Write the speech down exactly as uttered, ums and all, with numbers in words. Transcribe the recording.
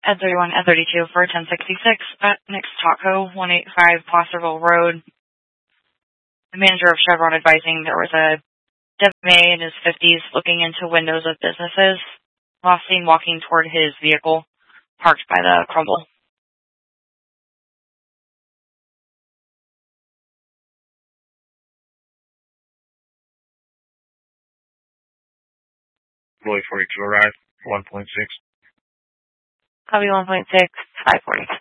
Ed thirty-one, Ed thirty-two for ten sixty-six at Nick's Taco, one eighty-five Placerville Road. The manager of Chevron advising there was a Devin May in his fifties looking into windows of businesses. Last seen walking toward his vehicle, parked by the crumble. Roy forty-two arrived, one point six. Copy one point six, five forty.